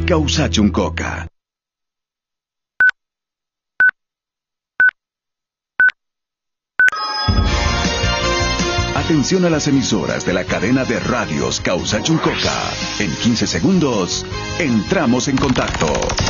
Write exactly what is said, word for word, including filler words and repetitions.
Causa Chuncoca. Atención a las emisoras de la cadena de radios Causa Chuncoca. En quince segundos, entramos en contacto.